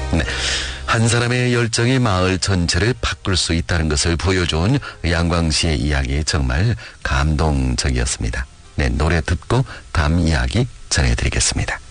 네. 한 사람의 열정이 마을 전체를 바꿀 수 있다는 것을 보여준 양광 씨의 이야기 정말 감동적이었습니다. 네, 노래 듣고 다음 이야기 전해드리겠습니다.